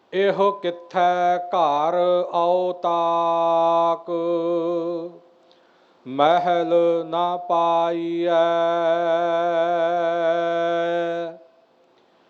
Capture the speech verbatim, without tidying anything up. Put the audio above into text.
ਇਹੋ ਕਿੱਥੈ ਘਰ ਆਓ ਤਾਕ, ਮਹਿਲ ਨਾ ਪਾਈਐ।